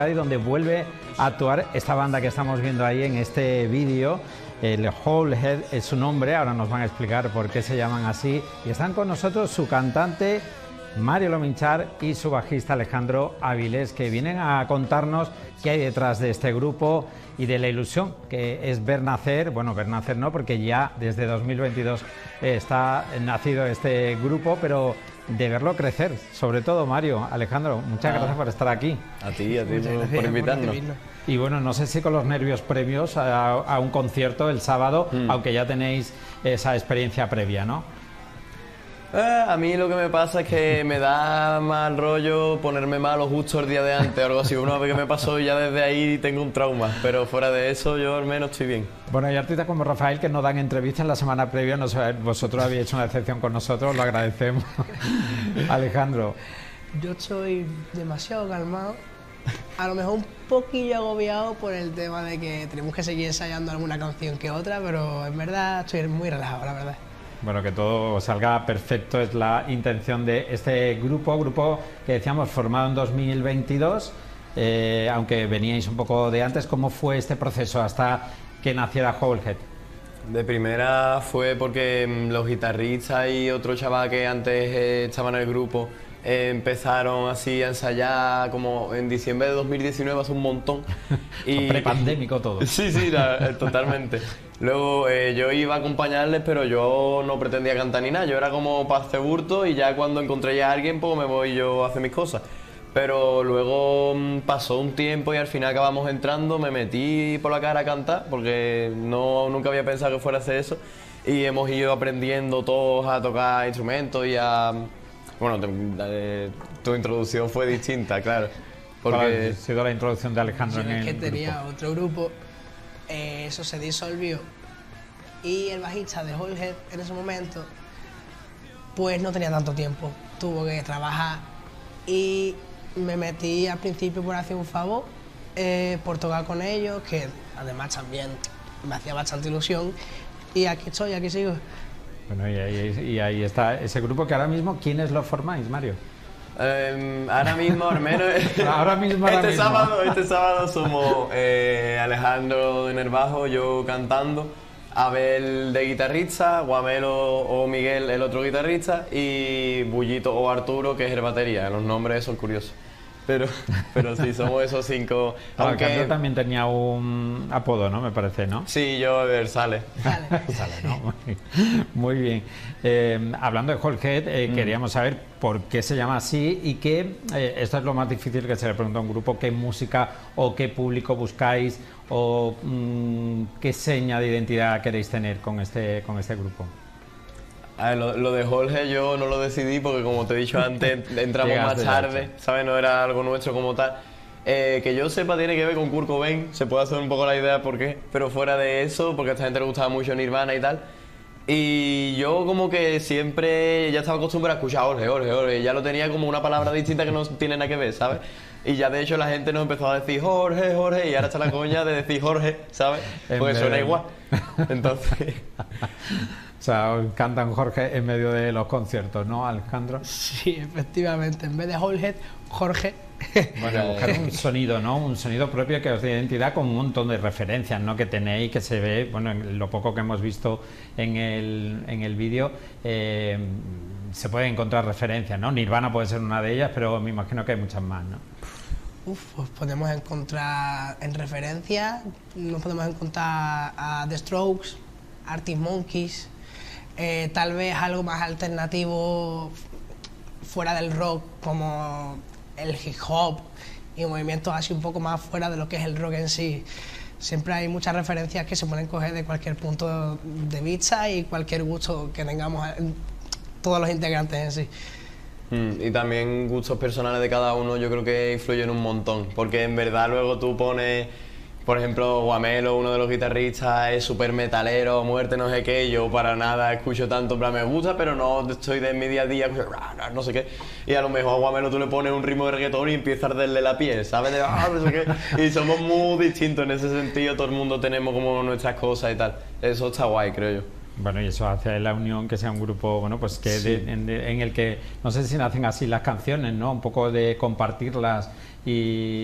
y donde vuelve a actuar esta banda que estamos viendo ahí en este vídeo. El Whole Head es su nombre, ahora nos van a explicar por qué se llaman así. Y están con nosotros su cantante Mario Lominchar y su bajista Alejandro Avilés, que vienen a contarnos qué hay detrás de este grupo y de la ilusión que es ver nacer, bueno, ver nacer no, porque ya desde 2022 está nacido este grupo, pero de verlo crecer, sobre todo Mario. Alejandro, muchas gracias por estar aquí. A ti por invitarnos. Y bueno, no sé si con los nervios previos a un concierto el sábado, aunque ya tenéis esa experiencia previa, ¿no? A mí lo que me pasa es que me da mal rollo ponerme malo justo el día de antes o algo así. Una vez que me pasó ya desde ahí tengo un trauma, pero fuera de eso yo al menos estoy bien. Bueno, y artistas como Rafael que nos dan entrevistas la semana previa, no sé, vosotros habéis hecho una excepción con nosotros, lo agradecemos. Alejandro. Yo estoy demasiado calmado, a lo mejor un poquillo agobiado por el tema de que tenemos que seguir ensayando alguna canción que otra, pero en verdad estoy muy relajado, la verdad. Bueno, que todo salga perfecto es la intención de este grupo que decíamos formado en 2022, aunque veníais un poco de antes. ¿Cómo fue este proceso hasta que naciera Whole Head? De primera fue porque los guitarristas y otro chaval que antes estaba en el grupo empezaron así a ensayar como en diciembre de 2019, hace un montón. Y prepandémico todo. Sí, totalmente. Luego yo iba a acompañarles, pero yo no pretendía cantar ni nada. Yo era como para hacer hurto y ya cuando encontré a alguien, pues me voy yo a hacer mis cosas. Pero luego pasó un tiempo y al final acabamos entrando, me metí por la cara a cantar, porque nunca había pensado que fuera a hacer eso. Y hemos ido aprendiendo todos a tocar instrumentos y a... Bueno, tu introducción fue distinta, claro. Porque ha sido la introducción de Alejandro en el que tenía grupo. Otro grupo, eso se disolvió y el bajista de Whole Head en ese momento pues no tenía tanto tiempo, tuvo que trabajar y me metí al principio por hacer un favor, por tocar con ellos, que además también me hacía bastante ilusión, y aquí estoy, aquí sigo. Bueno, y ahí está ese grupo que ahora mismo, ¿quiénes lo formáis, Mario? Ahora mismo, al menos... Este sábado somos Alejandro en el bajo, yo cantando, Abel de guitarrista, Guamelo o Miguel el otro guitarrista y Bullito o Arturo que es el batería. Los nombres son curiosos. Pero sí, somos esos 5. Aunque Alejandro también tenía un apodo, ¿no? Me parece, ¿no? Sí, yo, Sale, ¿no? Muy bien. Hablando de Whole Head, queríamos saber por qué se llama así y qué, esto es lo más difícil que se le pregunta a un grupo, qué música o qué público buscáis o qué seña de identidad queréis tener con este grupo. A ver, lo de Jorge yo no lo decidí porque, como te he dicho antes, entramos más tarde, ¿sabes? No era algo nuestro como tal. Que yo sepa tiene que ver con Kurt Cobain, se puede hacer un poco la idea por qué, pero fuera de eso, porque a esta gente le gustaba mucho Nirvana y tal. Y yo como que siempre ya estaba acostumbrado a escuchar Jorge, y ya lo tenía como una palabra distinta que no tiene nada que ver, ¿sabes? Y ya de hecho la gente nos empezó a decir Jorge, y ahora está la coña de decir Jorge, ¿sabes? Porque suena igual. Entonces... O sea, cantan Jorge en medio de los conciertos, ¿no, Alejandro? Sí, efectivamente. En vez de Whole Head, Jorge. Bueno, buscar un sonido, ¿no? Un sonido propio que os dé identidad con un montón de referencias, ¿no? Que tenéis, que se ve, bueno, en lo poco que hemos visto en el vídeo, se pueden encontrar referencias, ¿no? Nirvana puede ser una de ellas, pero me imagino que hay muchas más, ¿no? Pues podemos encontrar en referencias, nos podemos encontrar a The Strokes, Arctic Monkeys, tal vez algo más alternativo fuera del rock como el hip hop y movimientos así un poco más fuera de lo que es el rock en sí. Siempre hay muchas referencias que se pueden coger de cualquier punto de vista y cualquier gusto que tengamos todos los integrantes en sí. Y también gustos personales de cada uno yo creo que influyen un montón, porque en verdad luego tú pones... Por ejemplo, Guamelo, uno de los guitarristas, es súper metalero, muerte, no sé qué. Yo para nada escucho tanto, en plan, me gusta, pero no estoy de mi día a día, no sé qué. Y a lo mejor a Guamelo tú le pones un ritmo de reggaetón y empieza a arderle la piel, ¿sabes? No sé qué. Y somos muy distintos en ese sentido, todo el mundo tenemos como nuestras cosas y tal. Eso está guay, creo yo. Bueno, y eso hace la unión que sea un grupo, bueno, pues que sí. en el que, no sé si nacen así las canciones, ¿no? Un poco de compartirlas y